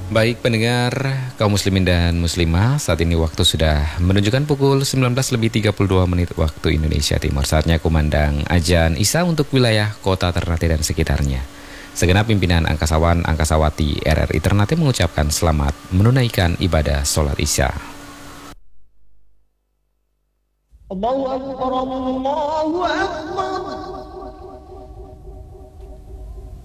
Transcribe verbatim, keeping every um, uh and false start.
Baik pendengar kaum muslimin dan muslimah, saat ini waktu sudah menunjukkan pukul sembilan belas lebih tiga puluh dua menit waktu Indonesia Timur. Saatnya kumandang azan Isya untuk wilayah kota Ternate dan sekitarnya. Segenap pimpinan Angkasawan Angkasawati R R I Ternate mengucapkan selamat menunaikan ibadah sholat Isya. Allahu Akbar, Allahu Akbar.